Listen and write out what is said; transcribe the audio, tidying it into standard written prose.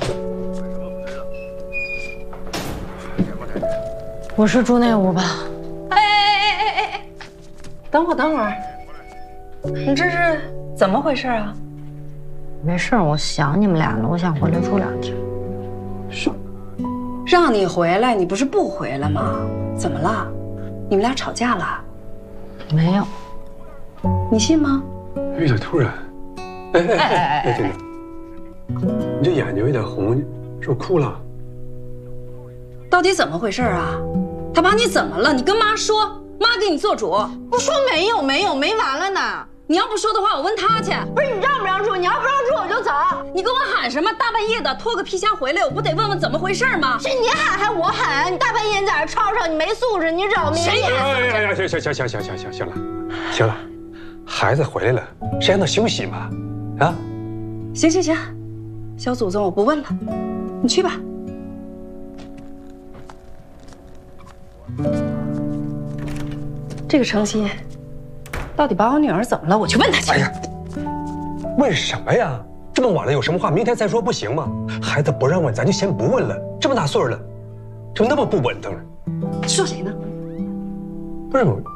我是住那屋吧？ 哎，等会儿，你这是怎么回事啊？ 没事，我想你们俩了，我想回来住2天。 是，让你回来，你不是不回来吗？怎么了？你们俩吵架了？ 没有， 你信吗？ 有点突然。哎，婷婷，你这眼睛有点红，是不是哭了？ 到底怎么回事啊？他把你怎么了？你跟妈说，妈给你做主。 不说没有，没完了呢。 你要不说的话，我问他去。 不是你让不让住？你要不让住我就走。 你跟我喊什么？大半夜的拖个皮箱回来，我不得问问怎么回事吗？ 是你喊还是我喊？你大半夜你在这吵吵，你没素质，你扰民。 谁呀？ 行了，孩子回来了，谁让他休息嘛？啊？ 行，小祖宗我不问了，你去吧。这个程曦到底把我女儿怎么了？我去问他去。 哎呀，问什么呀？这么晚了，有什么话明天再说不行吗？孩子不让问，咱就先不问了。这么大岁数了，就那么不稳当？ 说谁呢？ 不是我。